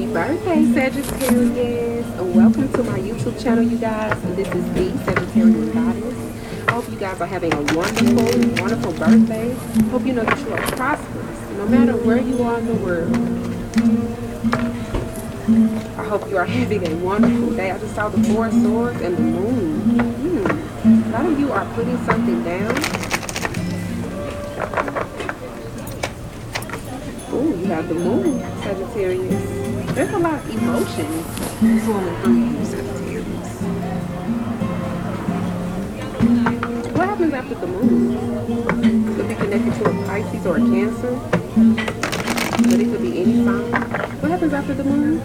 Birthday, Sagittarius. Welcome to my YouTube channel, you guys. This is the Sagittarian Goddess. I hope you guys are having a wonderful, wonderful birthday. Hope you know that you are prosperous, no matter where you are in the world. I hope you are having a wonderful day. I just saw the Four of Swords and the Moon. A lot of you are putting something down. Oh, you have the Moon, Sagittarius. There's a lot of emotions flowing through you, Sagittarius. What happens after the Moon? Could be connected to a Pisces or a Cancer, but it could be any sign. What happens after the Moon?